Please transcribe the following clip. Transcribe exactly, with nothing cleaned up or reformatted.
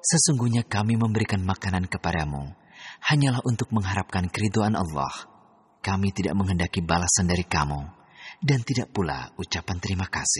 Sesungguhnya kami memberikan makanan kepadamu hanyalah untuk mengharapkan keridhaan Allah. Kami tidak menghendaki balasan dari kamu dan tidak pula ucapan terima kasih.